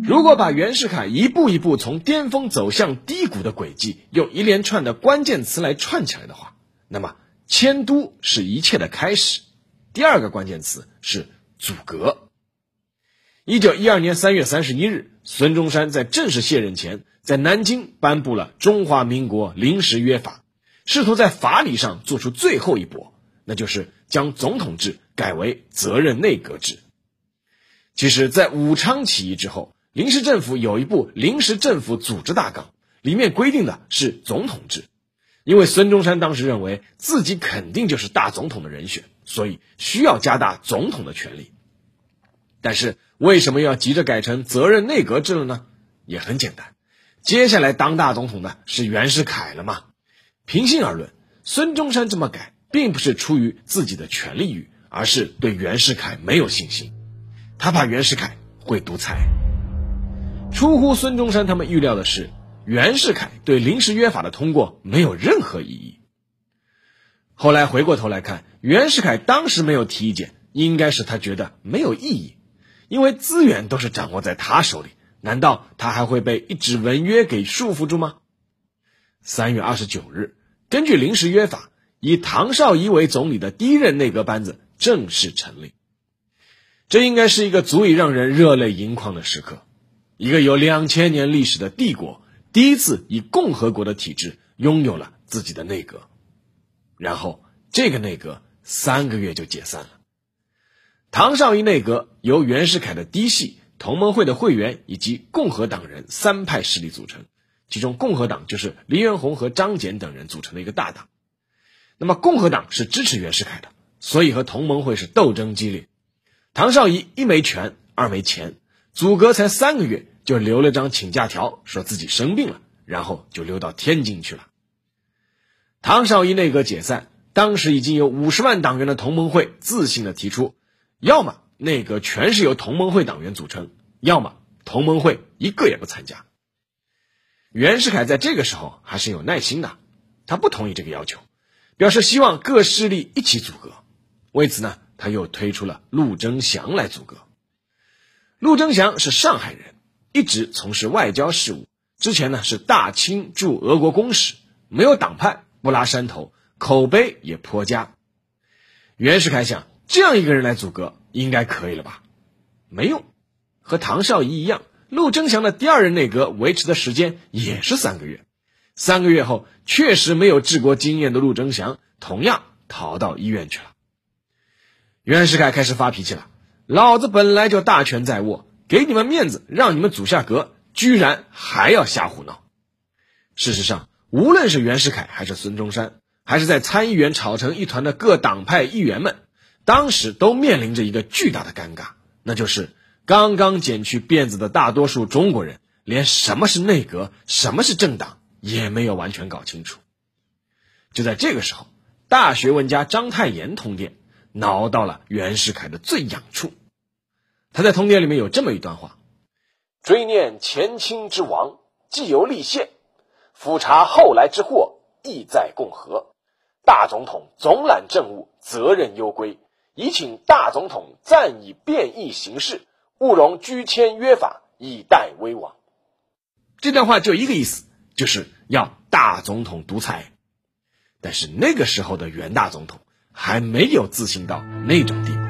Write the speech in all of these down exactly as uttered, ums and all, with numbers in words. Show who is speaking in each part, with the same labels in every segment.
Speaker 1: 如果把袁世凯一步一步从巅峰走向低谷的轨迹用一连串的关键词来串起来的话，那么迁都是一切的开始。第二个关键词是阻隔。一九一二年三月三十一日，孙中山在正式卸任前，在南京颁布了中华民国临时约法，试图在法理上做出最后一搏，那就是将总统制改为责任内阁制。其实在武昌起义之后，临时政府有一部临时政府组织大纲，里面规定的是总统制。因为孙中山当时认为自己肯定就是大总统的人选，所以需要加大总统的权力。但是为什么要急着改成责任内阁制了呢？也很简单，接下来当大总统的是袁世凯了嘛。平心而论，孙中山这么改并不是出于自己的权力欲，而是对袁世凯没有信心。他怕袁世凯会独裁。出乎孙中山他们预料的是，袁世凯对临时约法的通过没有任何意义。后来回过头来看，袁世凯当时没有提意见，应该是他觉得没有意义，因为资源都是掌握在他手里，难道他还会被一纸文约给束缚住吗？三月二十九日，根据临时约法，以唐绍仪为总理的第一任内阁班子正式成立。这应该是一个足以让人热泪盈眶的时刻。一个有两千年历史的帝国，第一次以共和国的体制拥有了自己的内阁。然后这个内阁三个月就解散了。唐绍仪内阁由袁世凯的嫡系、同盟会的会员以及共和党人三派势力组成，其中共和党就是黎元洪和张謇等人组成的一个大党。那么共和党是支持袁世凯的，所以和同盟会是斗争激烈。唐绍仪一没权，二没钱，阻隔才三个月就留了张请假条，说自己生病了，然后就溜到天津去了。唐绍仪内阁解散，当时已经有五十万党员的同盟会自信地提出，要么内阁全是由同盟会党员组成，要么同盟会一个也不参加。袁世凯在这个时候还是有耐心的，他不同意这个要求，表示希望各势力一起阻隔。为此呢，他又推出了陆征祥来阻隔。陆征祥是上海人，一直从事外交事务，之前呢是大清驻俄国公使，没有党派，不拉山头，口碑也颇佳。袁世凯想，这样一个人来阻隔应该可以了吧？没用，和唐绍仪一样，陆征祥的第二任内阁维持的时间也是三个月。三个月后，确实没有治国经验的陆征祥同样逃到医院去了。袁世凯开始发脾气了，老子本来就大权在握，给你们面子让你们阻下阁，居然还要瞎胡闹。事实上，无论是袁世凯还是孙中山，还是在参议院吵成一团的各党派议员们，当时都面临着一个巨大的尴尬，那就是刚刚剪去辫子的大多数中国人，连什么是内阁，什么是政党也没有完全搞清楚。就在这个时候，大学问家章太炎通电，挠到了袁世凯的最痒处。他在通电里面有这么一段话：追念前清之亡，既有立宪，俯察后来之祸，意在共和。大总统总揽政务，责任攸归，宜请大总统暂以变异行事，勿容居签约法，以待危亡。这段话就一个意思，就是要大总统独裁。但是那个时候的袁大总统还没有自信到那种地步。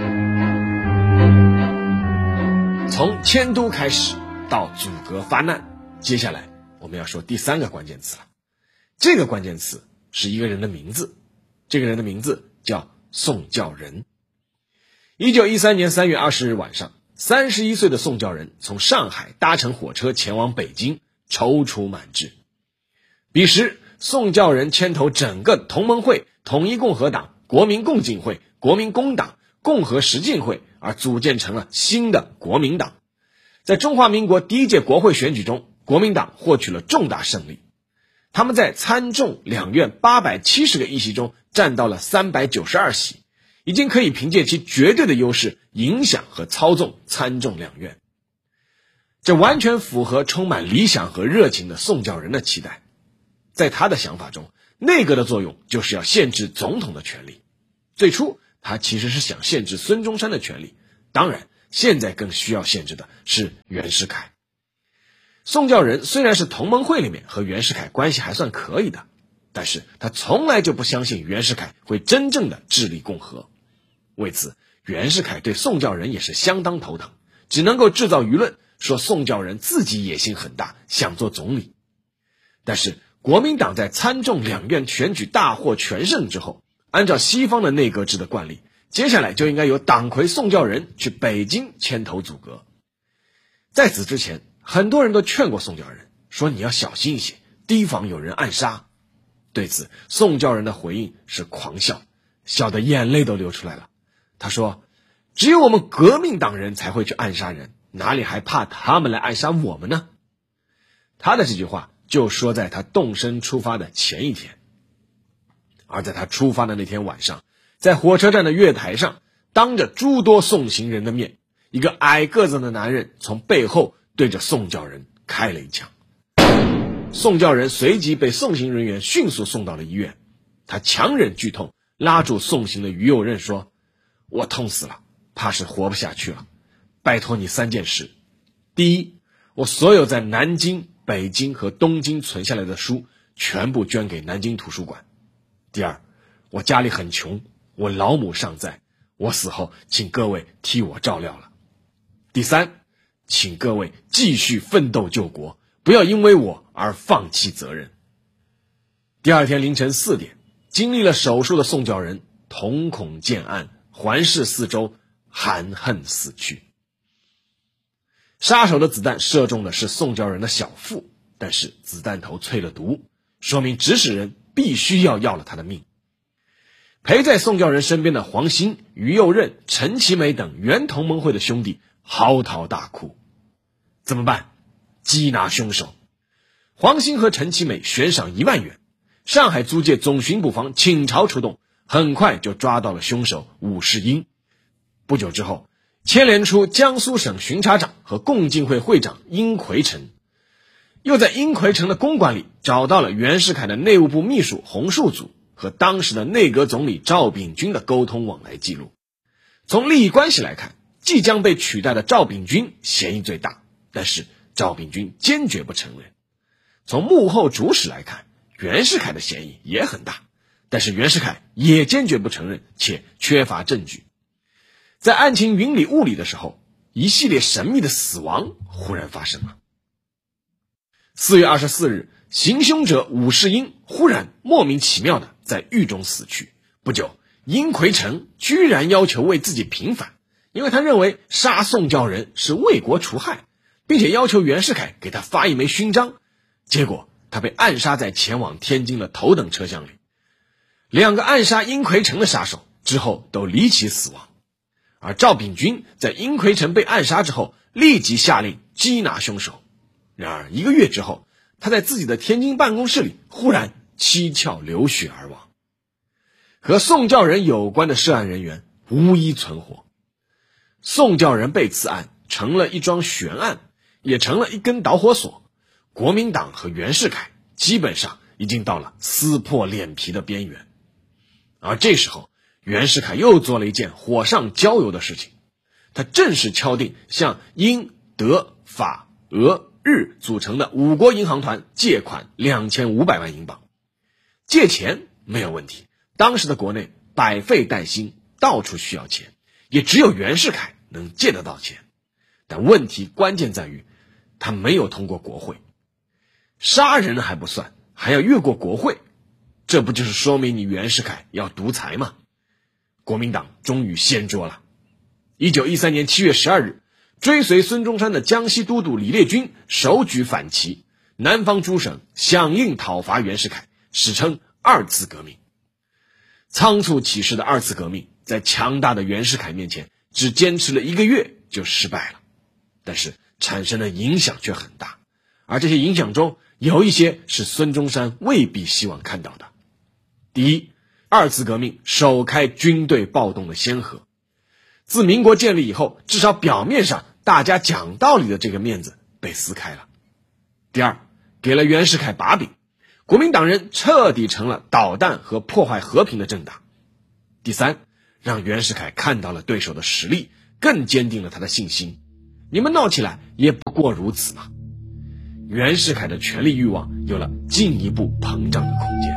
Speaker 1: 从迁都开始到阻隔发难，接下来我们要说第三个关键词了。这个关键词是一个人的名字，这个人的名字叫宋教仁。一九一三年三月二十日晚上，三十一岁的宋教仁从上海搭乘火车前往北京，踌躇满志。彼时宋教仁牵头整个同盟会、统一共和党、国民共进会、国民工党、共和实进会而组建成了新的国民党。在中华民国第一届国会选举中，国民党获取了重大胜利。他们在参众两院八百七十个议席中占到了三百九十二席，已经可以凭借其绝对的优势影响和操纵参众两院。这完全符合充满理想和热情的宋教仁的期待。在他的想法中，内阁的作用就是要限制总统的权力。最初他其实是想限制孙中山的权力，当然现在更需要限制的是袁世凯。 宋教仁虽然是同盟会里面和袁世凯关系还算可以的，但是他从来就不相信袁世凯会真正的治理共和。为此，袁世凯对宋教仁也是相当头疼，只能够制造舆论说宋教仁自己野心很大，想做总理。但是国民党在参众两院选举大获全胜之后，按照西方的内阁制的惯例，接下来就应该由党魁宋教仁去北京牵头组阁。在此之前，很多人都劝过宋教仁，说你要小心一些，提防有人暗杀。对此，宋教仁的回应是狂笑，笑得眼泪都流出来了。他说，只有我们革命党人才会去暗杀人，哪里还怕他们来暗杀我们呢？他的这句话就说在他动身出发的前一天。而在他出发的那天晚上，在火车站的月台上，当着诸多送行人的面，一个矮个子的男人从背后对着宋教仁开了一枪。宋教仁随即被送行人员迅速送到了医院，他强忍剧痛，拉住送行的于右任说，我痛死了，怕是活不下去了，拜托你三件事。第一，我所有在南京、北京和东京存下来的书全部捐给南京图书馆。第二，我家里很穷，我老母尚在，我死后请各位替我照料了。第三，请各位继续奋斗救国，不要因为我而放弃责任。第二天凌晨四点，经历了手术的宋教仁瞳孔渐暗，环视四周，含恨死去。杀手的子弹射中的是宋教仁的小腹，但是子弹头淬了毒，说明指使人必须要要了他的命。陪在宋教仁身边的黄兴、于右任、陈其美等原同盟会的兄弟嚎啕大哭。怎么办？缉拿凶手。黄兴和陈其美悬赏一万元，上海租界总巡捕房倾巢出动，很快就抓到了凶手武世英。不久之后，牵连出江苏省巡察长和共进会会长殷奎成，又在殷奎成的公馆里找到了袁世凯的内务部秘书洪树祖和当时的内阁总理赵秉钧的沟通往来记录。从利益关系来看，即将被取代的赵秉钧嫌疑最大，但是赵秉钧坚决不承认。从幕后主使来看，袁世凯的嫌疑也很大，但是袁世凯也坚决不承认，且缺乏证据。在案情云里雾里的时候，一系列神秘的死亡忽然发生了。四月二十四日，行凶者武世英忽然莫名其妙的在狱中死去。不久，殷奎成居然要求为自己平反，因为他认为杀宋教仁是为国除害，并且要求袁世凯给他发一枚勋章。结果他被暗杀在前往天津的头等车厢里。两个暗杀殷奎成的杀手之后都离奇死亡，而赵秉钧在殷奎成被暗杀之后立即下令缉拿凶手。然而一个月之后，他在自己的天津办公室里忽然七窍流血而亡。和宋教仁有关的涉案人员无一存活。宋教仁被刺案成了一桩悬案，也成了一根导火索。国民党和袁世凯基本上已经到了撕破脸皮的边缘。而这时候，袁世凯又做了一件火上浇油的事情，他正式敲定向英、德、法、俄、日组成的五国银行团借款两千五百万英镑。借钱没有问题，当时的国内百废待兴，到处需要钱，也只有袁世凯能借得到钱。但问题关键在于，他没有通过国会。杀人还不算，还要越过国会，这不就是说明你袁世凯要独裁吗？国民党终于掀桌了。一九一三年七月十二日，追随孙中山的江西都督李烈钧手举反旗，南方诸省响应讨伐袁世凯，史称二次革命。仓促起事的二次革命在强大的袁世凯面前只坚持了一个月就失败了，但是产生的影响却很大，而这些影响中有一些是孙中山未必希望看到的。第一，二次革命首开军队暴动的先河。自民国建立以后，至少表面上大家讲道理的这个面子被撕开了。第二，给了袁世凯把柄，国民党人彻底成了捣蛋和破坏和平的政党。第三，让袁世凯看到了对手的实力，更坚定了他的信心。你们闹起来也不过如此嘛。 袁世凯的权力欲望有了进一步膨胀的空间。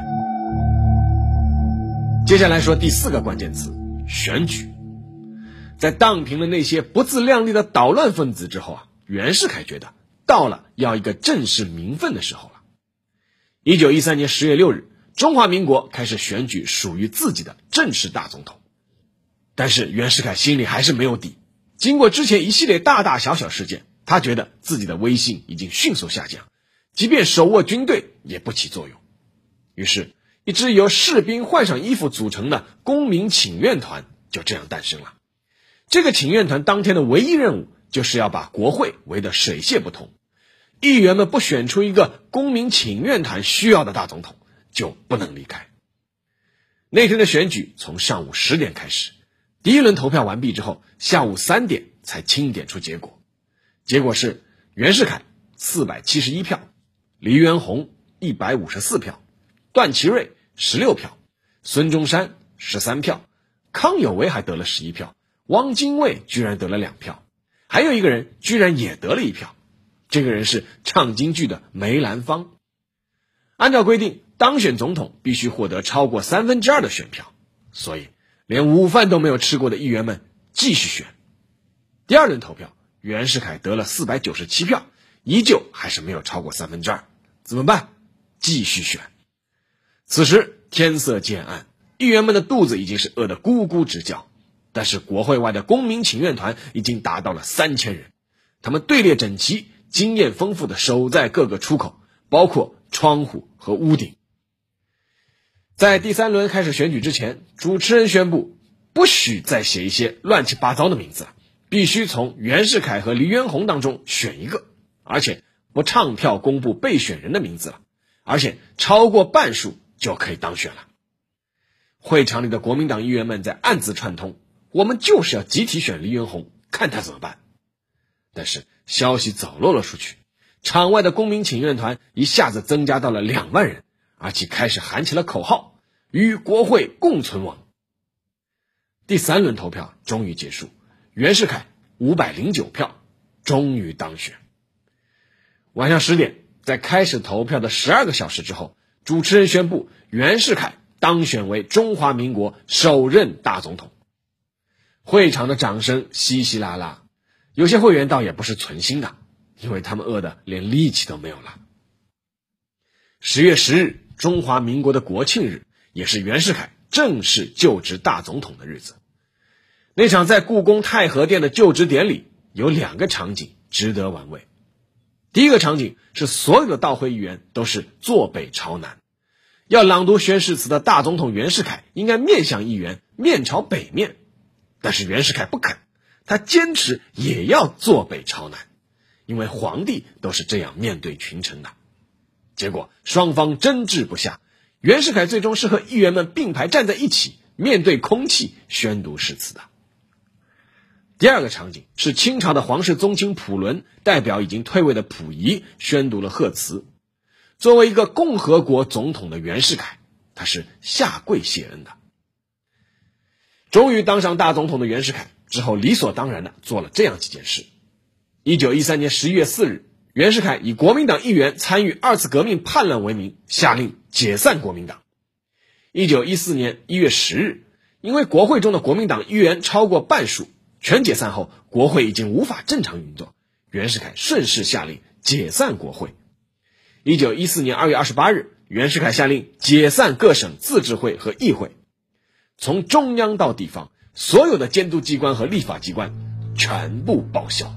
Speaker 1: 接下来说第四个关键词，选举。在荡平了那些不自量力的捣乱分子之后啊，袁世凯觉得到了要一个正式名分的时候了。一九一三年十月六日，中华民国开始选举属于自己的正式大总统。但是袁世凯心里还是没有底，经过之前一系列大大小小事件，他觉得自己的威信已经迅速下降，即便手握军队也不起作用。于是一支由士兵换上衣服组成的公民请愿团就这样诞生了。这个请愿团当天的唯一任务就是要把国会围得水泄不通，议员们不选出一个公民请愿团需要的大总统就不能离开。那天的选举从上午十点开始，第一轮投票完毕之后，下午三点才清点出结果。结果是袁世凯四百七十一票，黎元洪一百五十四票，段祺瑞十六票，孙中山十三票，康有为还得了十一票，汪精卫居然得了两票，还有一个人居然也得了一票，这个人是唱京剧的梅兰芳。按照规定，当选总统必须获得超过三分之二的选票，所以连午饭都没有吃过的议员们继续选。第二轮投票，袁世凯得了四百九十七票，依旧还是没有超过三分之二，怎么办？继续选。此时天色渐暗，议员们的肚子已经是饿得咕咕直叫，但是国会外的公民请愿团已经达到了三千人，他们队列整齐，经验丰富地守在各个出口，包括窗户和屋顶。在第三轮开始选举之前，主持人宣布不许再写一些乱七八糟的名字了，必须从袁世凯和黎元洪当中选一个，而且不唱票公布备选人的名字了，而且超过半数就可以当选了。会场里的国民党议员们在暗自串通，我们就是要集体选黎元洪，看他怎么办。但是消息走漏了出去，场外的公民请愿团一下子增加到了两万人，而且开始喊起了口号，与国会共存亡。第三轮投票终于结束，袁世凯五百零九票，终于当选。晚上十点，在开始投票的十二个小时之后，主持人宣布袁世凯当选为中华民国首任大总统。会场的掌声稀稀拉拉，有些会员倒也不是存心的，因为他们饿得连力气都没有了。十月十日，中华民国的国庆日，也是袁世凯正式就职大总统的日子。那场在故宫太和殿的就职典礼有两个场景值得玩味。第一个场景是所有的到会议员都是坐北朝南，要朗读宣誓词的大总统袁世凯应该面向议员，面朝北面，但是袁世凯不肯，他坚持也要坐北朝南，因为皇帝都是这样面对群臣的。结果双方争执不下，袁世凯最终是和议员们并排站在一起，面对空气宣读誓词的。第二个场景是清朝的皇室宗亲溥伦代表已经退位的溥仪宣读了贺词。作为一个共和国总统的袁世凯，他是下跪谢恩的。终于当上大总统的袁世凯之后，理所当然的做了这样几件事。一九一三年十一月四日，袁世凯以国民党议员参与二次革命叛乱为名，下令解散国民党。一九一四年一月十日，因为国会中的国民党议员超过半数，全解散后，国会已经无法正常运作，袁世凯顺势下令解散国会。一九一四年二月二十八日，袁世凯下令解散各省自治会和议会，从中央到地方，所有的监督机关和立法机关全部报销。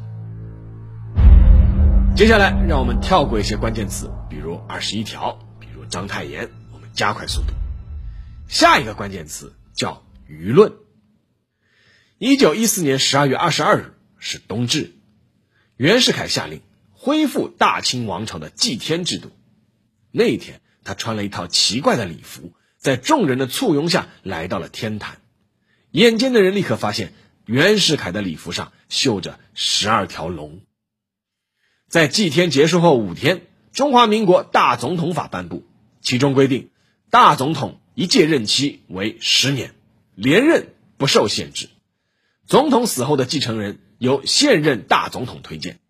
Speaker 1: 接下来让我们跳过一些关键词，比如二十一条，比如章太炎，我们加快速度。下一个关键词叫舆论。一九一四年十二月二十二日是冬至，袁世凯下令恢复大清王朝的祭天制度。那一天，他穿了一套奇怪的礼服，在众人的簇拥下来到了天坛。眼尖的人立刻发现，袁世凯的礼服上绣着十二条龙。在祭天结束后五天，中华民国大总统法颁布，其中规定，大总统一届任期为十年，连任不受限制。总统死后的继承人由现任大总统推荐，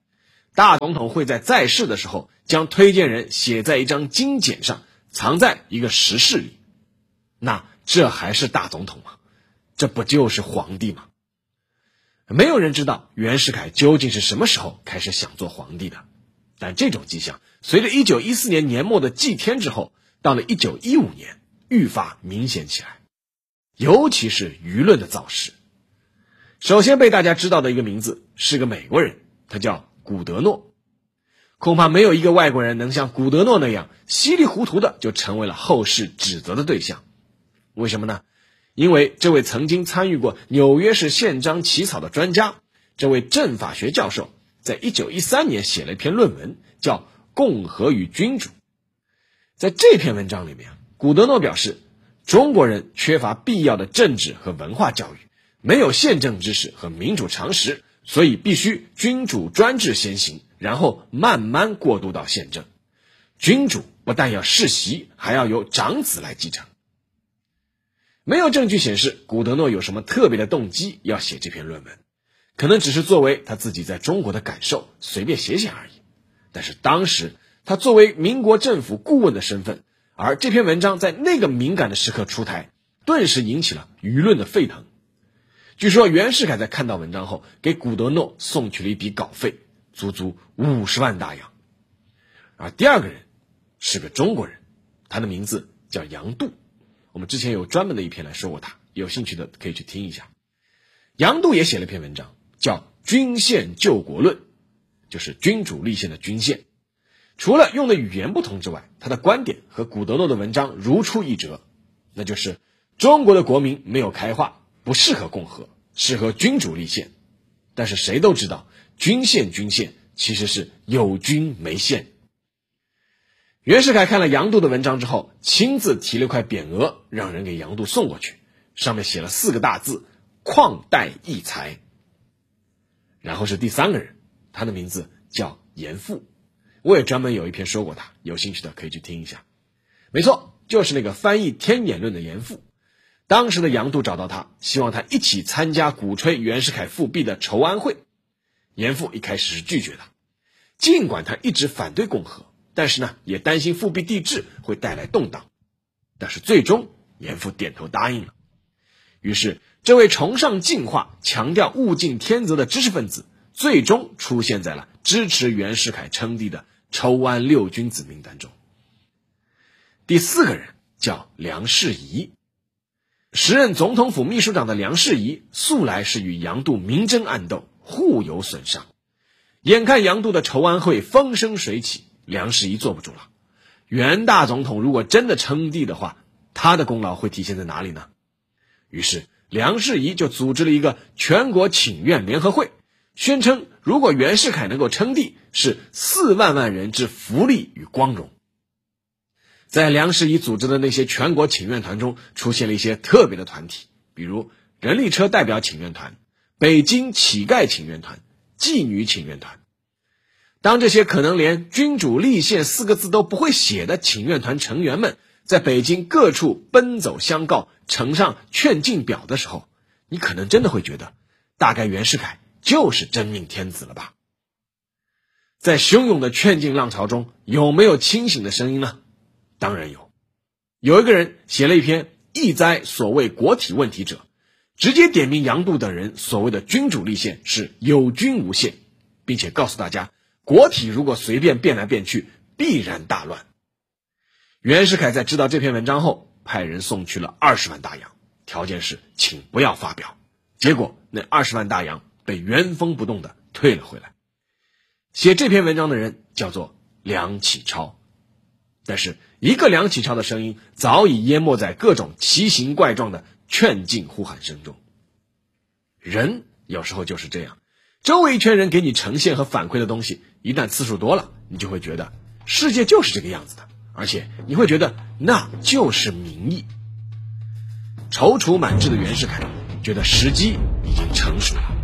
Speaker 1: 大总统会在在世的时候将推荐人写在一张金简上，藏在一个石室里。那这还是大总统吗？这不就是皇帝吗？没有人知道袁世凯究竟是什么时候开始想做皇帝的，但这种迹象随着一九一四年年末的祭天之后，到了一九一五年愈发明显起来，尤其是舆论的造势。首先被大家知道的一个名字是个美国人，他叫古德诺。恐怕没有一个外国人能像古德诺那样稀里糊涂的就成为了后世指责的对象。为什么呢？因为这位曾经参与过纽约市宪章起草的专家，这位政法学教授，在一九一三年写了一篇论文，叫《共和与君主》。在这篇文章里面，古德诺表示，中国人缺乏必要的政治和文化教育，没有宪政知识和民主常识，所以必须君主专制先行，然后慢慢过渡到宪政。君主不但要世袭，还要由长子来继承。没有证据显示古德诺有什么特别的动机要写这篇论文，可能只是作为他自己在中国的感受随便写写而已。但是当时他作为民国政府顾问的身份，而这篇文章在那个敏感的时刻出台，顿时引起了舆论的沸腾。据说袁世凯在看到文章后，给古德诺送去了一笔稿费，足足五十万大洋。而第二个人是个中国人，他的名字叫杨度。我们之前有专门的一篇来说过他，有兴趣的可以去听一下。杨度也写了一篇文章，叫《君宪救国论》，就是君主立宪的君宪。除了用的语言不同之外，他的观点和古德诺的文章如出一辙，那就是中国的国民没有开化，不适合共和，适合君主立宪。但是谁都知道，君宪君宪其实是有君没宪。袁世凯看了杨度的文章之后，亲自提了块匾额，让人给杨度送过去，上面写了四个大字：旷代益才。然后是第三个人，他的名字叫严复，我也专门有一篇说过他，有兴趣的可以去听一下。没错，就是那个翻译天演论的严复。当时的杨度找到他，希望他一起参加鼓吹袁世凯复辟的筹安会。严复一开始是拒绝的，尽管他一直反对共和，但是呢，也担心复辟帝制会带来动荡。但是最终严复点头答应了。于是这位崇尚进化、强调物竞天择的知识分子，最终出现在了支持袁世凯称帝的筹安六君子名单中。第四个人叫梁士仪。时任总统府秘书长的梁士仪素来是与杨度明争暗斗，互有损伤。眼看杨度的筹安会风生水起，梁士仪坐不住了。袁大总统如果真的称帝的话，他的功劳会体现在哪里呢？于是梁士仪就组织了一个全国请愿联合会，宣称如果袁世凯能够称帝，是四万万人之福利与光荣。在梁士仪组织的那些全国请愿团中，出现了一些特别的团体，比如人力车代表请愿团、北京乞丐请愿团、妓女请愿团。当这些可能连君主立宪四个字都不会写的请愿团成员们在北京各处奔走相告，呈上劝进表的时候，你可能真的会觉得，大概袁世凯就是真命天子了吧。在汹涌的劝进浪潮中，有没有清醒的声音呢？当然有。有一个人写了一篇意哉所谓国体问题者，直接点名杨度等人所谓的君主立宪是有君无宪，并且告诉大家，国体如果随便变来变去，必然大乱。袁世凯在知道这篇文章后，派人送去了二十万大洋，条件是请不要发表。结果那二十万大洋被原封不动的退了回来。写这篇文章的人叫做梁启超。但是一个梁启超的声音早已淹没在各种奇形怪状的劝进呼喊声中。人有时候就是这样，周围一圈人给你呈现和反馈的东西，一旦次数多了，你就会觉得世界就是这个样子的，而且你会觉得那就是民意。踌躇满志的袁世凯觉得时机已经成熟了。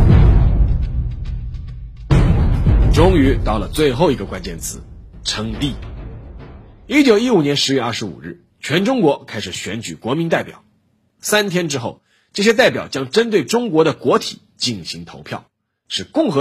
Speaker 1: 终于到了最后一个关键词，称帝。一九一五年十月二十五日，全中国开始选举国民代表。三天之后，这些代表将针对中国的国体进行投票，是共和制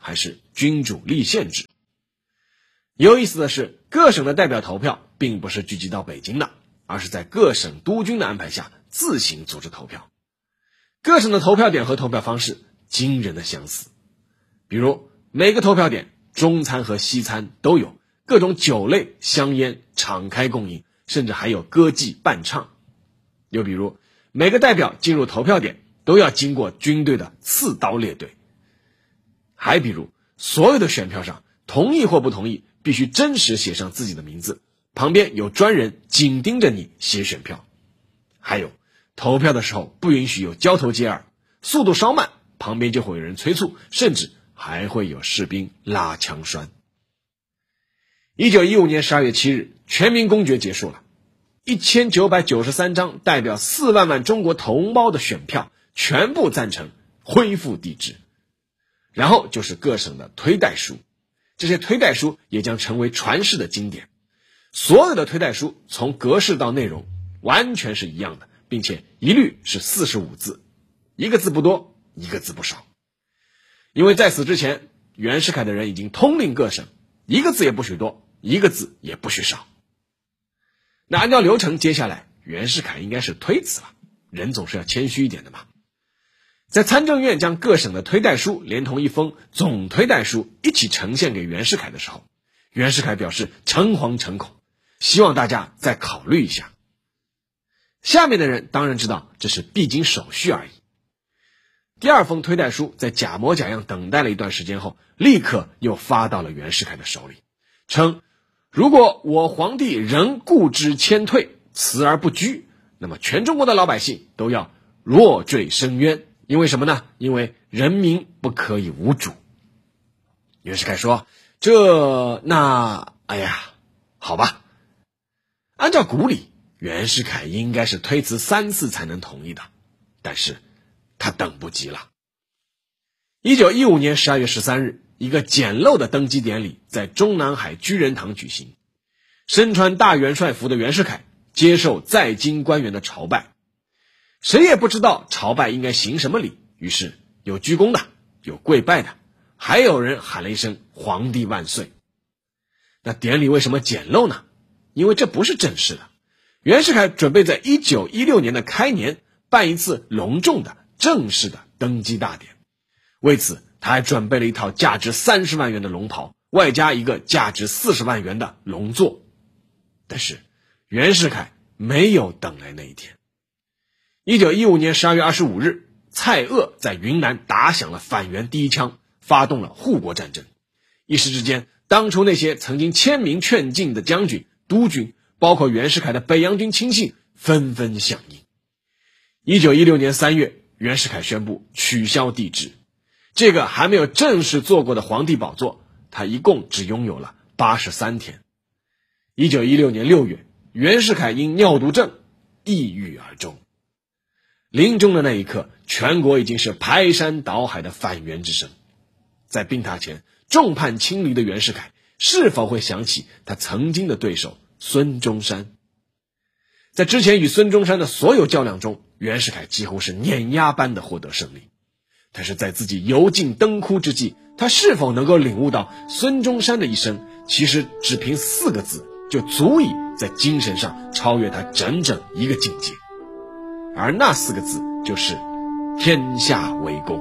Speaker 1: 还是君主立宪制。有意思的是，各省的代表投票并不是聚集到北京的，而是在各省督军的安排下自行组织投票。各省的投票点和投票方式惊人的相似，比如每个投票点中餐和西餐都有，各种酒类香烟敞开供应，甚至还有歌妓伴唱。又比如每个代表进入投票点都要经过军队的刺刀列队。还比如所有的选票上同意或不同意必须真实写上自己的名字，旁边有专人紧盯着你写选票。还有投票的时候不允许有交头接耳，速度稍慢旁边就会有人催促，甚至还会有士兵拉枪栓。一九一五年十二月七日，全民公决结束了，一千九百九十三张代表四万万中国同胞的选票全部赞成恢复帝制。然后就是各省的推代书，这些推代书也将成为传世的经典。所有的推代书从格式到内容完全是一样的，并且一律是四十五字，一个字不多，一个字不少。因为在此之前，袁世凯的人已经通令各省，一个字也不许多，一个字也不许少。那按照流程，接下来袁世凯应该是推辞了，人总是要谦虚一点的嘛。在参政院将各省的推代书连同一封总推代书一起呈现给袁世凯的时候，袁世凯表示诚惶诚恐，希望大家再考虑一下。下面的人当然知道这是必经手续而已。第二封推代书在假模假样等待了一段时间后，立刻又发到了袁世凯的手里，称如果我皇帝仍固执谦退，辞而不居，那么全中国的老百姓都要落坠深渊。因为什么呢？因为人民不可以无主。袁世凯说，这那哎呀好吧。按照古礼，袁世凯应该是推辞三次才能同意的，但是他等不及了。一九一五年十二月十三日，一个简陋的登基典礼在中南海居仁堂举行。身穿大元帅服的袁世凯接受在京官员的朝拜，谁也不知道朝拜应该行什么礼，于是有鞠躬的，有跪拜的，还有人喊了一声皇帝万岁。那典礼为什么简陋呢？因为这不是正式的。袁世凯准备在一九一六年的开年办一次隆重的正式的登基大典，为此他还准备了一套价值三十万元的龙袍，外加一个价值四十万元的龙座。但是袁世凯没有等来那一天。一九一五年十二月二十五日，蔡锷在云南打响了反袁第一枪，发动了护国战争。一时之间，当初那些曾经签名劝进的将军、督军，包括袁世凯的北洋军亲信纷纷响应。一九一六年三月，袁世凯宣布取消帝制。这个还没有正式坐过的皇帝宝座，他一共只拥有了八十三天。一九一六年六月，袁世凯因尿毒症抑郁而终。临终的那一刻，全国已经是排山倒海的反袁之声。在病榻前众叛亲离的袁世凯，是否会想起他曾经的对手孙中山？在之前与孙中山的所有较量中，袁世凯几乎是碾压般的获得胜利。但是在自己油尽灯枯之际，他是否能够领悟到孙中山的一生其实只凭四个字就足以在精神上超越他整整一个境界？而那四个字就是天下为公。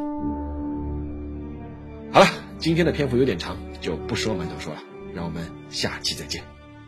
Speaker 1: 好了，今天的篇幅有点长，就不说馒头说了，让我们下期再见。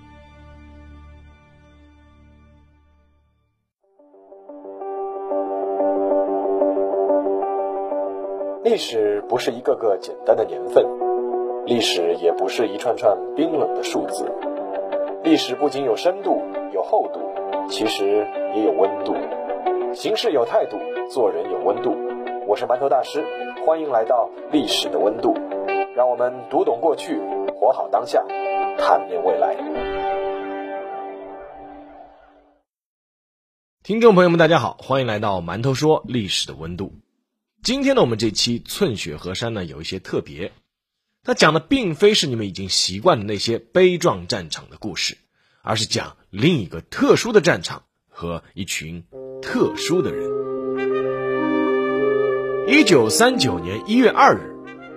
Speaker 2: 历史不是一个个简单的年份，历史也不是一串串冰冷的数字。历史不仅有深度有厚度，其实也有温度。行事有态度，做人有温度。我是馒头大师，欢迎来到历史的温度，让我们读懂过去，活好当下，探面未来。
Speaker 1: 听众朋友们大家好，欢迎来到馒头说历史的温度。今天呢，我们这期寸雪河山呢有一些特别，它讲的并非是你们已经习惯的那些悲壮战场的故事，而是讲另一个特殊的战场和一群特殊的人。一九三九年一月二日，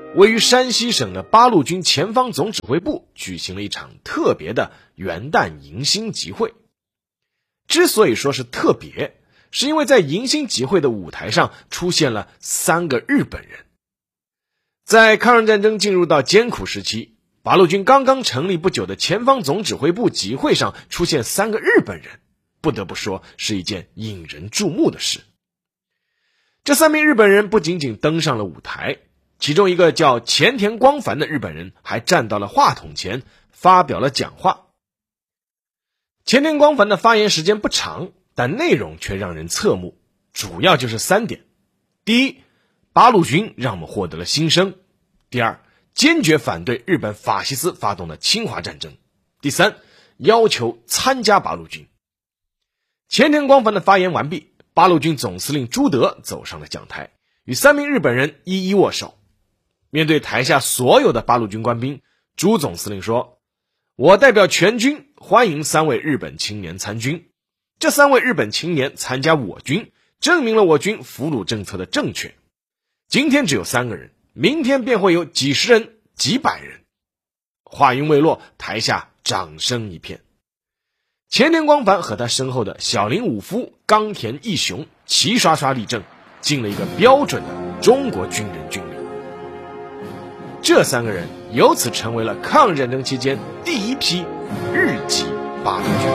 Speaker 1: 位于山西省的八路军前方总指挥部举行了一场特别的元旦迎新集会。之所以说是特别，是因为在迎新集会的舞台上出现了三个日本人。在抗日战争进入到艰苦时期，八路军刚刚成立不久的前方总指挥部集会上出现三个日本人，不得不说是一件引人注目的事。这三名日本人不仅仅登上了舞台，其中一个叫前田光繁的日本人还站到了话筒前发表了讲话。前田光繁的发言时间不长，但内容却让人侧目，主要就是三点：第一，八路军让我们获得了新生；第二，坚决反对日本法西斯发动的侵华战争；第三，要求参加八路军。前田光繁的发言完毕，八路军总司令朱德走上了讲台，与三名日本人一一握手。面对台下所有的八路军官兵，朱总司令说：我代表全军欢迎三位日本青年参军。这三位日本青年参加我军，证明了我军俘虏政策的正确。今天只有三个人，明天便会有几十人、几百人。话音未落，台下掌声一片。前田光繁和他身后的小林武夫、冈田义雄齐刷刷立正，尽了一个标准的中国军人军礼。这三个人由此成为了抗日战争期间第一批日籍八路军。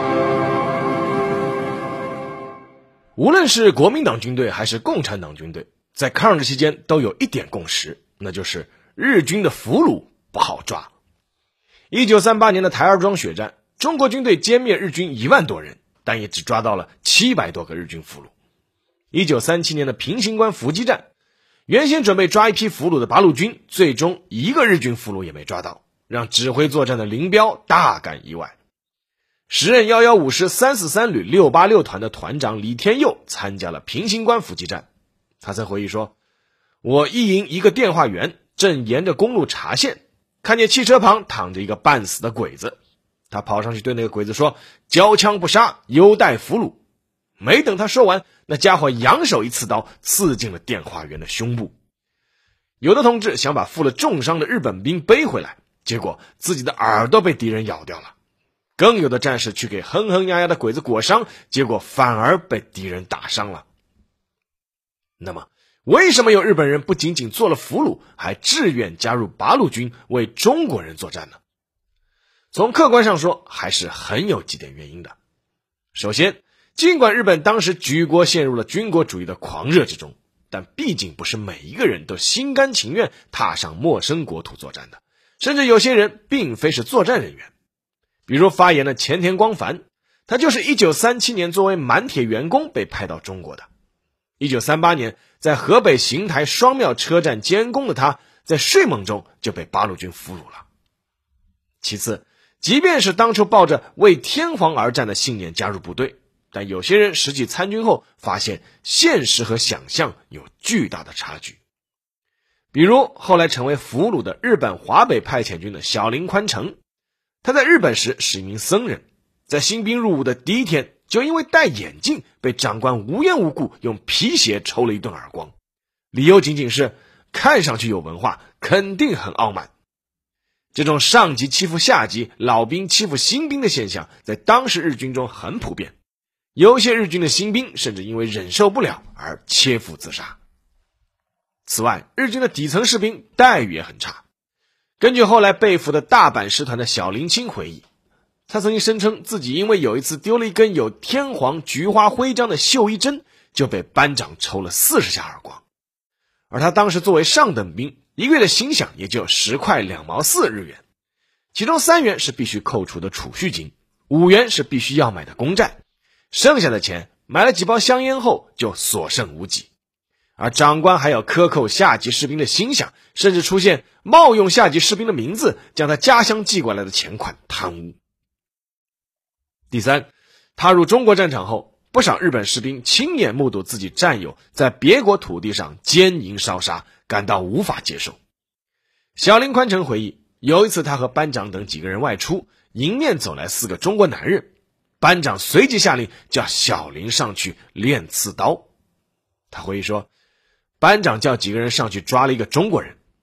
Speaker 1: 无论是国民党军队还是共产党军队，在抗日期间都有一点共识，那就是日军的俘虏不好抓。一九三八年的台儿庄血战，中国军队歼灭日军一万多人，但也只抓到了七百多个日军俘虏。一九三七年的平型关伏击战，原先准备抓一批俘虏的八路军，最终一个日军俘虏也没抓到，让指挥作战的林彪大感意外。时任一一五师三四三旅六八六团的团长李天佑参加了平型关伏击战。他曾回忆说：我一营一个电话员正沿着公路查线，看见汽车旁躺着一个半死的鬼子，他跑上去对那个鬼子说：交枪不杀，优待俘虏。没等他说完，那家伙扬手一刺刀，刺进了电话员的胸部。有的同志想把负了重伤的日本兵背回来，结果自己的耳朵被敌人咬掉了。更有的战士去给哼哼呀呀的鬼子裹伤，结果反而被敌人打伤了。那么为什么有日本人不仅仅做了俘虏，还志愿加入八路军为中国人作战呢？从客观上说，还是很有几点原因的。首先，尽管日本当时举国陷入了军国主义的狂热之中，但毕竟不是每一个人都心甘情愿踏上陌生国土作战的，甚至有些人并非是作战人员。比如发言的前田光繁，他就是一九三七年作为满铁员工被派到中国的。一九三八年在河北邢台双庙车站监工的他，在睡梦中就被八路军俘虏了。其次，即便是当初抱着为天皇而战的信念加入部队，但有些人实际参军后发现现实和想象有巨大的差距。比如后来成为俘虏的日本华北派遣军的小林宽成，他在日本时是一名僧人，在新兵入伍的第一天就因为戴眼镜被长官无缘无故用皮鞋抽了一顿耳光，理由仅仅是看上去有文化，肯定很傲慢。这种上级欺负下级、老兵欺负新兵的现象在当时日军中很普遍，有些日军的新兵甚至因为忍受不了而切腹自杀。此外，日军的底层士兵待遇也很差。根据后来被俘的大阪师团的小林清回忆，他曾经声称自己因为有一次丢了一根有天皇菊花徽章的绣衣针，就被班长抽了四十下耳光。而他当时作为上等兵，一个月的薪饷也就十块两毛四日元，其中三元是必须扣除的储蓄金，五元是必须要买的公债，剩下的钱买了几包香烟后就所剩无几。而长官还要克扣下级士兵的薪饷，甚至出现冒用下级士兵的名字，将他家乡寄过来的钱款贪污。第三，踏入中国战场后，不少日本士兵亲眼目睹自己战友在别国土地上奸淫烧杀，感到无法接受。小林宽成回忆，有一次他和班长等几个人外出，迎面走来四个中国男人，班长随即下令叫小林上去练刺刀。他回忆说，班长叫几个人上去抓了一个中国人，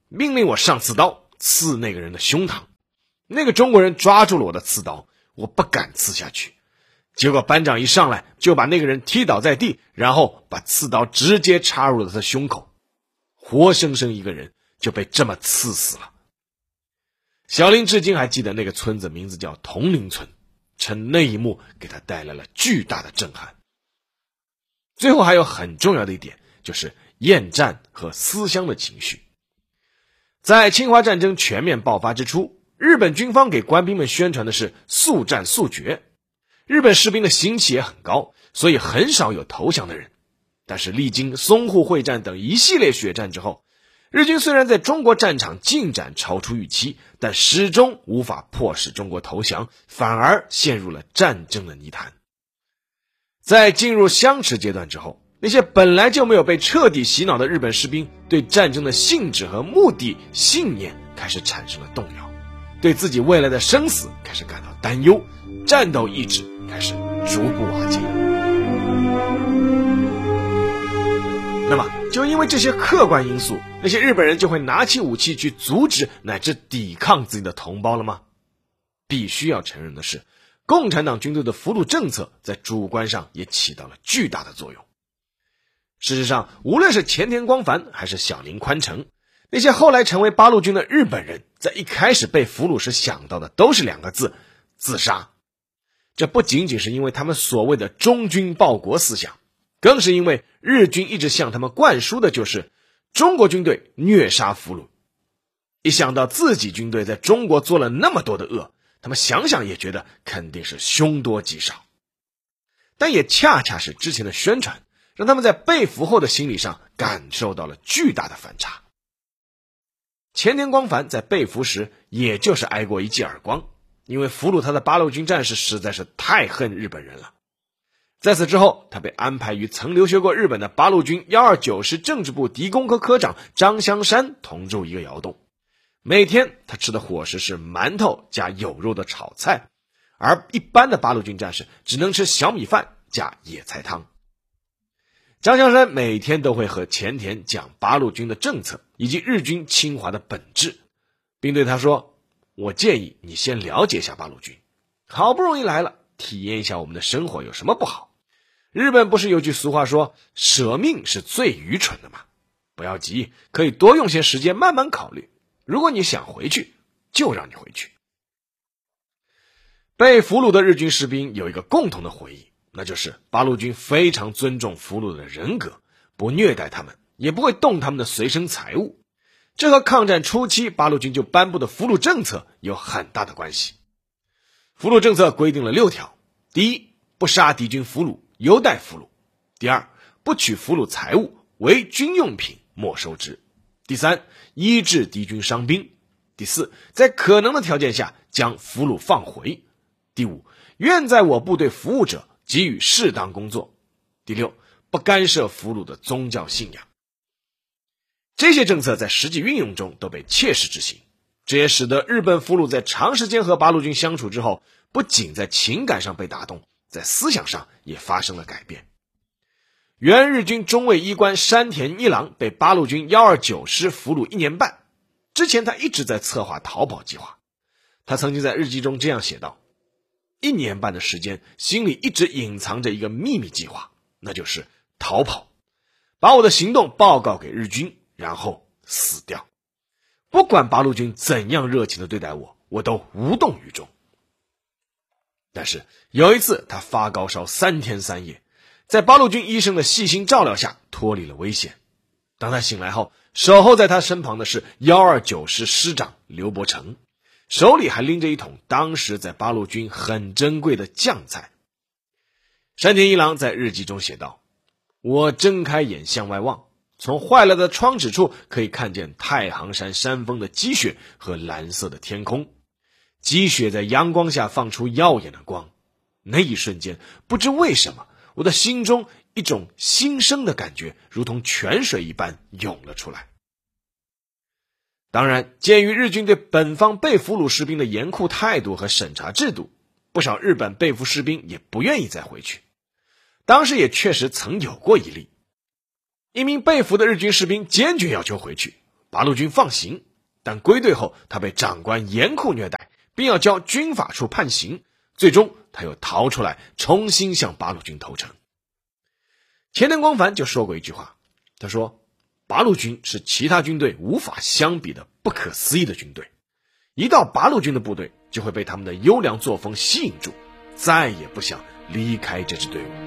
Speaker 1: 命令我上刺刀刺那个人的胸膛。那个中国人抓住了我的刺刀，我不敢刺下去。结果班长一上来就把那个人踢倒在地，然后把刺刀直接插入了他的胸口，活生生一个人就被这么刺死了。小林至今还记得那个村子名字叫铜陵村，称那一幕给他带来了巨大的震撼。最后还有很重要的一点，就是厌战和思乡的情绪。在侵华战争全面爆发之初，日本军方给官兵们宣传的是速战速决，日本士兵的心气也很高，所以很少有投降的人。但是历经淞沪会战等一系列血战之后，日军虽然在中国战场进展超出预期，但始终无法迫使中国投降，反而陷入了战争的泥潭。在进入相持阶段之后，那些本来就没有被彻底洗脑的日本士兵对战争的性质和目的、信念开始产生了动摇，对自己未来的生死开始感到担忧，战斗意志开始逐步瓦解。那么就因为这些客观因素，那些日本人就会拿起武器去阻止乃至抵抗自己的同胞了吗？必须要承认的是，共产党军队的俘虏政策在主观上也起到了巨大的作用。事实上，无论是前田光繁还是小林宽成，那些后来成为八路军的日本人，在一开始被俘虏时想到的都是两个字：自杀。这不仅仅是因为他们所谓的忠君报国思想，更是因为日军一直向他们灌输的就是中国军队虐杀俘虏。一想到自己军队在中国做了那么多的恶，他们想想也觉得肯定是凶多吉少。但也恰恰是之前的宣传，让他们在被俘后的心理上感受到了巨大的反差。前田光繁在被俘时也就是挨过一记耳光，因为俘虏他的八路军战士实在是太恨日本人了。在此之后，他被安排与曾留学过日本的八路军一二九师政治部敌工科科长张香山同住一个窑洞。每天他吃的伙食是馒头加有肉的炒菜，而一般的八路军战士只能吃小米饭加野菜汤。张香山每天都会和前田讲八路军的政策以及日军侵华的本质，并对他说：我建议你先了解一下八路军，好不容易来了，体验一下我们的生活有什么不好？日本不是有句俗话说，舍命是最愚蠢的吗？不要急，可以多用些时间慢慢考虑。如果你想回去，就让你回去。被俘虏的日军士兵有一个共同的回忆，那就是八路军非常尊重俘虏的人格，不虐待他们，也不会动他们的随身财物。这和抗战初期八路军就颁布的俘虏政策有很大的关系。俘虏政策规定了六条：第一，不杀敌军俘虏，优待俘虏；第二，不取俘虏财物，为军用品没收之；第三，医治敌军伤兵；第四，在可能的条件下将俘虏放回；第五，愿在我部队服务者给予适当工作；第六，不干涉俘虏的宗教信仰。这些政策在实际运用中都被切实执行，这也使得日本俘虏在长时间和八路军相处之后，不仅在情感上被打动，在思想上也发生了改变。原日军中尉医官山田一郎被八路军一二九师俘虏一年半，之前他一直在策划逃跑计划。他曾经在日记中这样写道：一年半的时间，心里一直隐藏着一个秘密计划，那就是逃跑，把我的行动报告给日军，然后死掉。不管八路军怎样热情地对待我，我都无动于衷。但是有一次他发高烧三天三夜，在八路军医生的细心照料下脱离了危险。当他醒来后，守候在他身旁的是一二九师师长刘伯承，手里还拎着一桶当时在八路军很珍贵的酱菜。山田一郎在日记中写道：我睁开眼向外望，从坏了的窗纸处可以看见太行山山峰的积雪和蓝色的天空，积雪在阳光下放出耀眼的光。那一瞬间，不知为什么，我的心中一种新生的感觉如同泉水一般涌了出来。当然，鉴于日军对本方被俘虏士兵的严酷态度和审查制度，不少日本被俘士兵也不愿意再回去。当时也确实曾有过一例，一名被俘的日军士兵坚决要求回去， 八路军放行，但归队后他被长官严酷虐待，并要交军法处判刑，最终他又逃出来，重新向八路军投诚。前田光繁就说过一句话，他说八路军是其他军队无法相比的不可思议的军队，一到八路军的部队就会被他们的优良作风吸引住，再也不想离开这支队伍。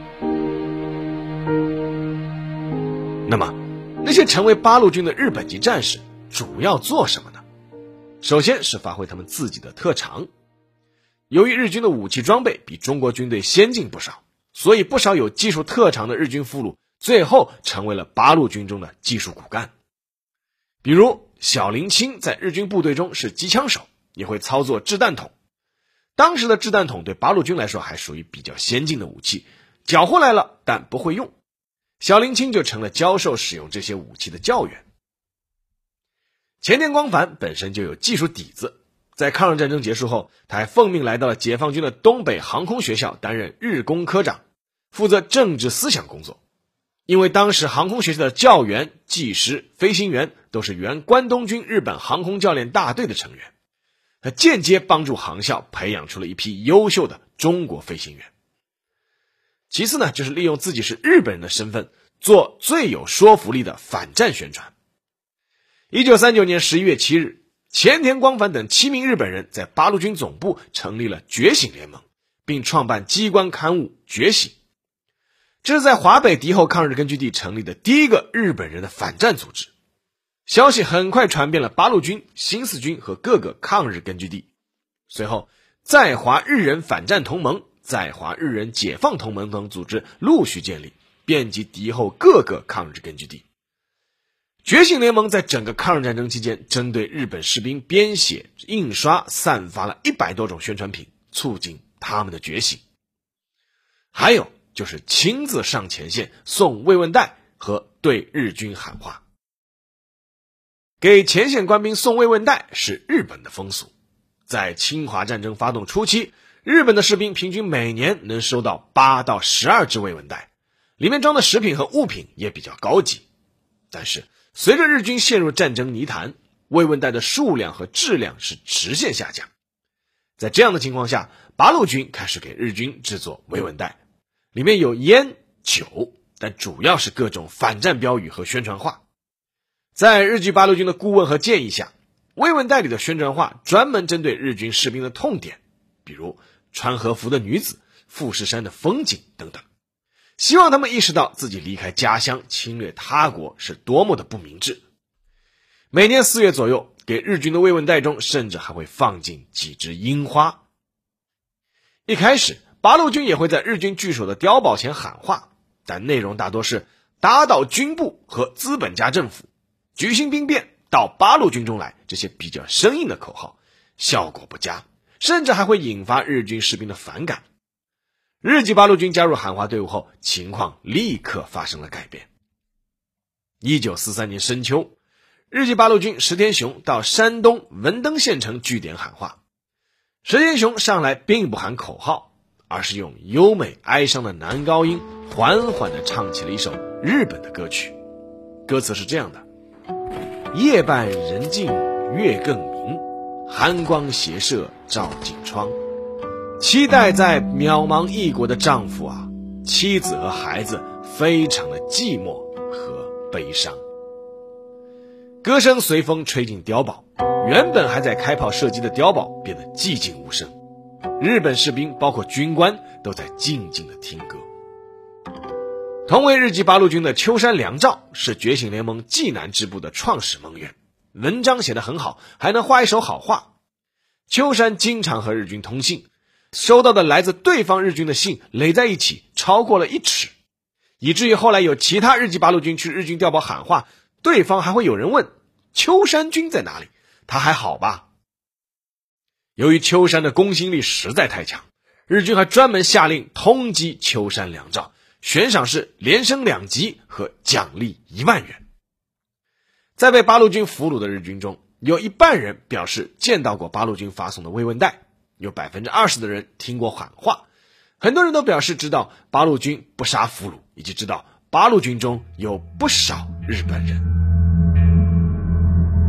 Speaker 1: 那么那些成为八路军的日本籍战士主要做什么呢？首先是发挥他们自己的特长。由于日军的武器装备比中国军队先进不少，所以不少有技术特长的日军俘虏最后成为了八路军中的技术骨干。比如小林清在日军部队中是机枪手，也会操作掷弹筒。当时的掷弹筒对八路军来说还属于比较先进的武器，缴获来了但不会用，小林清就成了教授使用这些武器的教员。前田光繁本身就有技术底子，在抗日战争结束后，他还奉命来到了解放军的东北航空学校担任日工科长，负责政治思想工作。因为当时航空学校的教员、技师、飞行员都是原关东军日本航空教练大队的成员，他间接帮助航校培养出了一批优秀的中国飞行员。其次呢，就是利用自己是日本人的身份，做最有说服力的反战宣传。一九三九年十一月七日，前田光繁等七名日本人在八路军总部成立了觉醒联盟，并创办机关刊物《觉醒》。这是在华北敌后抗日根据地成立的第一个日本人的反战组织。消息很快传遍了八路军、新四军和各个抗日根据地。随后，在华日人反战同盟、在华日人解放同盟等组织陆续建立，遍及敌后各个抗日根据地。觉醒联盟在整个抗日战争期间，针对日本士兵编写、印刷、散发了一百多种宣传品，促进他们的觉醒。还有就是亲自上前线送慰问袋和对日军喊话。给前线官兵送慰问袋是日本的风俗。在侵华战争发动初期，日本的士兵平均每年能收到八到十二只慰问袋，里面装的食品和物品也比较高级。但是随着日军陷入战争泥潭，慰问袋的数量和质量是直线下降。在这样的情况下，八路军开始给日军制作慰问袋，里面有烟、酒，但主要是各种反战标语和宣传画。在日据八路军的顾问和建议下，慰问袋里的宣传画专门针对日军士兵的痛点，比如穿和服的女子、富士山的风景等等，希望他们意识到自己离开家乡侵略他国是多么的不明智。每年四月左右，给日军的慰问袋中甚至还会放进几枝樱花。一开始八路军也会在日军据守的碉堡前喊话，但内容大多是打倒军部和资本家政府，举行兵变，到八路军中来，这些比较生硬的口号，效果不佳，甚至还会引发日军士兵的反感。日籍八路军加入喊话队伍后，情况立刻发生了改变。一九四三年深秋，日籍八路军石田雄到山东文登县城据点喊话。石田雄上来并不喊口号，而是用优美哀伤的男高音缓缓地唱起了一首日本的歌曲。歌词是这样的：夜半人静月更明，寒光斜射照进窗。期待在渺茫异国的丈夫啊，妻子和孩子非常的寂寞和悲伤。歌声随风吹进碉堡，原本还在开炮射击的碉堡变得寂静无声，日本士兵包括军官都在静静的听歌。同为日籍八路军的秋山良照是觉醒联盟济南支部的创始盟员，文章写得很好，还能画一手好画。秋山经常和日军通信，收到的来自对方日军的信垒在一起超过了一尺，以至于后来有其他日籍八路军去日军碉堡喊话，对方还会有人问秋山君在哪里，他还好吧？由于秋山的公信力实在太强，日军还专门下令通缉秋山良照，悬赏是连升两级和奖励一万元。在被八路军俘虏的日军中，有一半人表示见到过八路军发送的慰问袋，有 百分之二十 的人听过喊话，很多人都表示知道八路军不杀俘虏，以及知道八路军中有不少日本人。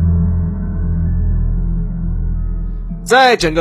Speaker 1: 在整个